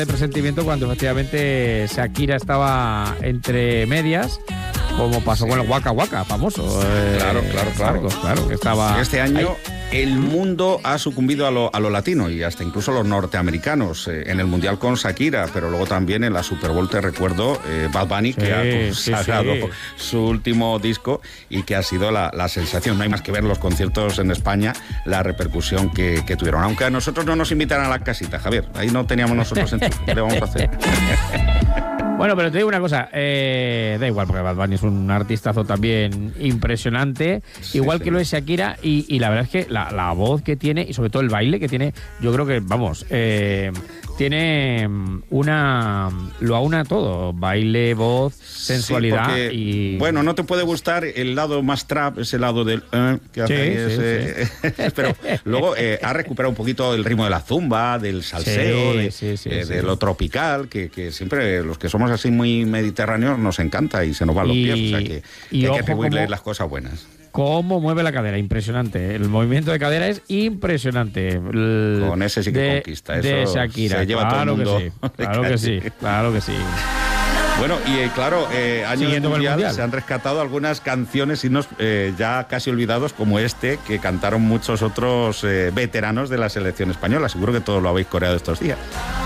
de presentimiento cuando efectivamente Shakira estaba entre medias, como pasó con el Waka Waka, famoso. Claro, que estaba... Este año ahí. El mundo ha sucumbido a lo latino y hasta incluso los norteamericanos, en el Mundial con Shakira, pero luego también en la Super Bowl, te recuerdo, Bad Bunny, que ha consagrado su último disco y que ha sido la sensación. No hay más que ver los conciertos en España, la repercusión que tuvieron. Aunque a nosotros no nos invitaran a la casita, Javier, ahí no teníamos nosotros en ¿qué le vamos a hacer? Bueno, pero te digo una cosa, da igual, porque Bad Bunny es un artistazo también impresionante, igual que lo es Shakira, y la verdad es que la voz que tiene, y sobre todo el baile que tiene, yo creo que, vamos, tiene lo aúna todo, baile, voz, sensualidad, porque, y... Bueno, no te puede gustar el lado más trap, ese lado del... que hace pero luego ha recuperado un poquito el ritmo de la zumba, del salseo, de lo tropical, que siempre los que somos así muy mediterráneos nos encanta y se nos van los pies, o sea que hay que atribuirle las cosas buenas. Cómo mueve la cadera, impresionante. El movimiento de cadera es impresionante. Con ese sí que conquista. Eso de Shakira. Se lleva todo el mundo. Claro que sí. Bueno, y claro, año mundial mundial se han rescatado algunas canciones, himnos ya casi olvidados, como este, que cantaron muchos otros veteranos de la selección española. Seguro que todos lo habéis coreado estos días.